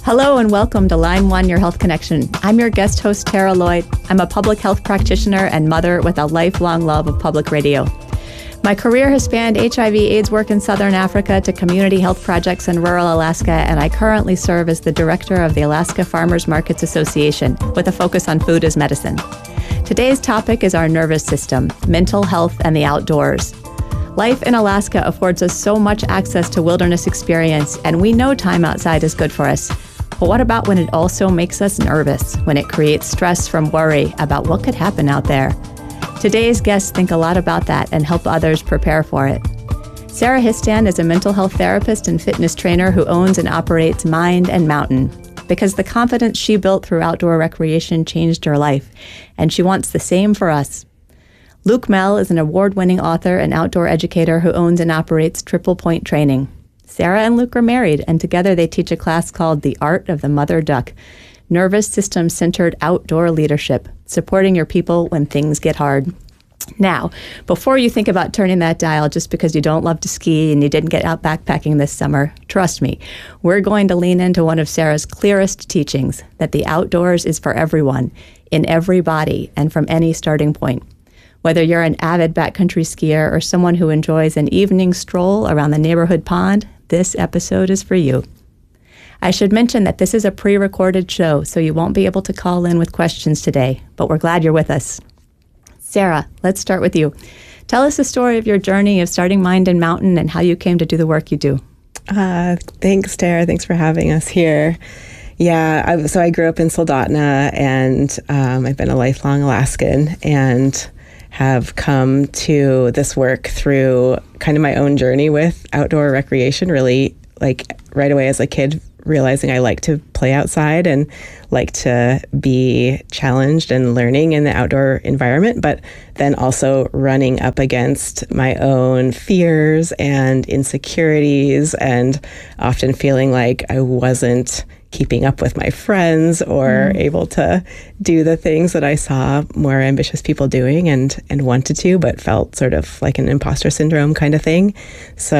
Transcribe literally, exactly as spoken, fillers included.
Hello and welcome to Line One, Your Health Connection. I'm your guest host, Tara Lloyd. I'm a public health practitioner and mother with a lifelong love of public radio. My career has spanned H I V AIDS work in Southern Africa to community health projects in rural Alaska, and I currently serve as the director of the Alaska Farmers Markets Association with a focus on food as medicine. Today's topic is our nervous system, mental health, and the outdoors. Life in Alaska affords us so much access to wilderness experience, and we know time outside is good for us. But what about when it also makes us nervous, when it creates stress from worry about what could happen out there? Today's guests think a lot about that and help others prepare for it. Sarah Histan is a mental health therapist and fitness trainer who owns and operates Mind and Mountain, because the confidence she built through outdoor recreation changed her life, and she wants the same for us. Luke Mell is an award-winning author and outdoor educator who owns and operates Triple Point Training. Sarah and Luke are married, and together they teach a class called The Art of the Mother Duck, nervous system-centered outdoor leadership, supporting your people when things get hard. Now, before you think about turning that dial just because you don't love to ski and you didn't get out backpacking this summer, trust me, we're going to lean into one of Sarah's clearest teachings, that the outdoors is for everyone, in every body, and from any starting point. Whether you're an avid backcountry skier or someone who enjoys an evening stroll around the neighborhood pond, this episode is for you. I should mention that this is a pre-recorded show, so you won't be able to call in with questions today, but we're glad you're with us. Sarah, let's start with you. Tell us the story of your journey of starting Mind and Mountain and how you came to do the work you do. Uh, thanks, Tara. Thanks for having us here. Yeah, I, so I grew up in Soldotna, and um, I've been a lifelong Alaskan, and have come to this work through kind of my own journey with outdoor recreation, really like right away as a kid, realizing I like to play outside and like to be challenged and learning in the outdoor environment, but then also running up against my own fears and insecurities and often feeling like I wasn't keeping up with my friends or mm. able to do the things that I saw more ambitious people doing and, and wanted to, but felt sort of like an imposter syndrome kind of thing. So